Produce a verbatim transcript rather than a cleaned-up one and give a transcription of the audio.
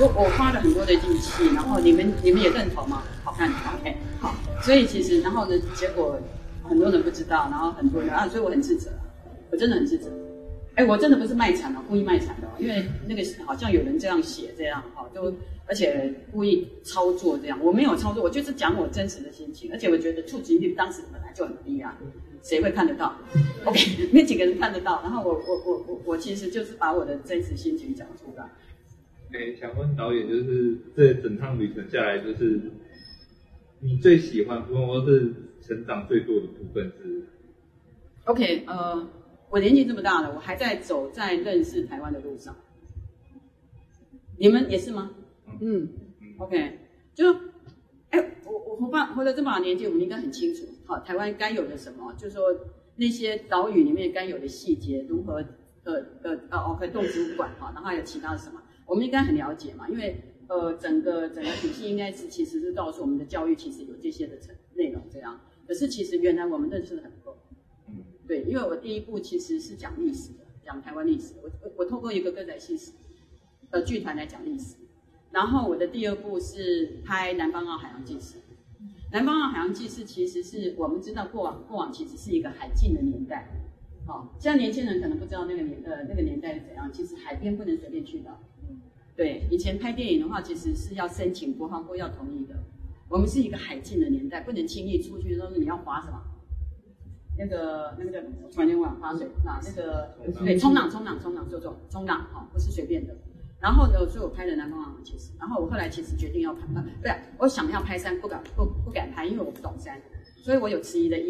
就我花了很多的力气，然后你们你们也认同吗？好看 ，OK， 好，所以其实然后呢，结果很多人不知道，然后很多人啊，所以我很自责，我真的很自责。哎，我真的不是卖惨哦，故意卖惨的哦，因为那个好像有人这样写这样哈，就而且故意操作这样，我没有操作，我就是讲我真实的心情，而且我觉得触及率当时本来就很低啊，谁会看得到 ？OK， 没几个人看得到，然后我我我我我其实就是把我的真实心情讲出来。 哎，想问导演，就是这整趟旅程下来，就是你最喜欢部分，或是成长最多的部分是 ？OK， 呃。我年纪这么大了，我还在走在认识台湾的路上。你们也是吗？嗯 ，OK， 就，哎，我我活吧活了这么大年纪，我们应该很清楚，好，台湾该有的什么，就是说那些岛屿里面该有的细节，如何呃呃呃 OK 动植物馆哈，然后还有其他的什么，我们应该很了解嘛，因为呃整个整个体系应该是其实是告诉我们的教育其实有这些的成内容这样，可是其实原来我们认识的很不够。对，因为我第一部其实是讲历史的，讲台湾历史。我我我透过一个歌仔戏呃剧团来讲历史，然后我的第二部是拍《南方澳海洋纪事》。《南方澳海洋纪事》其实是我们知道过往过往其实是一个海禁的年代，哦，现在年轻人可能不知道那个年呃那个年代是怎样，其实海边不能随便去的。对，以前拍电影的话，其实是要申请国防部要同意的。我们是一个海禁的年代，不能轻易出去，都是你要划什么？那个那个叫什么？我突然间忘了划水，那那个对冲浪冲浪冲浪，就这种冲浪哈，不是随便的。然后呢，所以我拍了《南方澳》其实，然后我后来其实决定要拍，呃，对，我想要拍山，不敢不不敢拍，因为我不懂山，所以我有迟疑的意